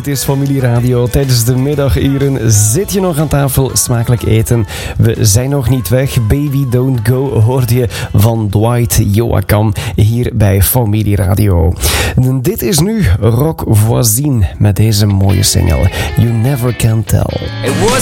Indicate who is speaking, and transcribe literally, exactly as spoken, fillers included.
Speaker 1: is Familie Radio. Tijdens de middaguren zit je nog aan tafel, smakelijk eten. We zijn nog niet weg. Baby Don't Go hoorde je van Dwight Joachim hier bij Familie Radio. En dit is nu Rock Voisine met deze mooie single You Never Can Tell.